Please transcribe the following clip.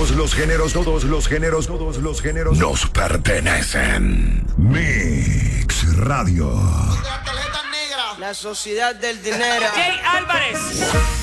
todos los géneros nos pertenecen. Mix Radio. La sociedad del dinero. Jay Álvarez.